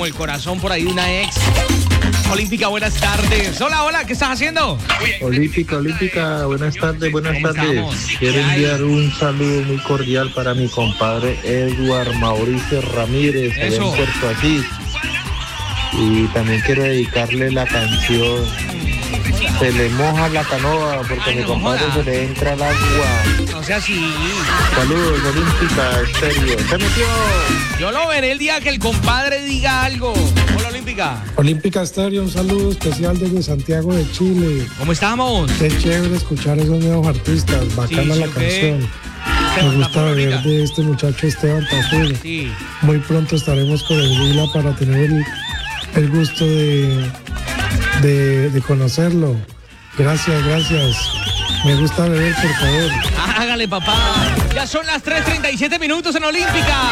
como el corazón por ahí de una ex. Olímpica, buenas tardes. Hola, hola, ¿qué estás haciendo? Olímpica, buenas tardes. Estamos? Quiero enviar un saludo muy cordial para mi compadre Edward Mauricio Ramírez, allá Eso. en Puerto Asís. Y también quiero dedicarle la canción Se le moja la canoa porque Ay, a mi no compadre joda. se le entra el agua. No sea así. Saludos, Olímpica Estéreo. ¡Se metió! Yo lo veré el día que el compadre diga algo. Hola, Olímpica. Olímpica Estéreo, un saludo especial desde Santiago de Chile. ¿Cómo estamos? Qué chévere escuchar esos nuevos artistas, bacana Sí, la sí, canción. Esteban Me gusta Tafur, ver Olímpica. de este muchacho Esteban Tafur. Sí. Muy pronto estaremos con el Huila para tener el gusto de conocerlo. Gracias. Me gusta beber, por favor. Hágale, papá. Ya son las 3:37 minutos en Olímpica.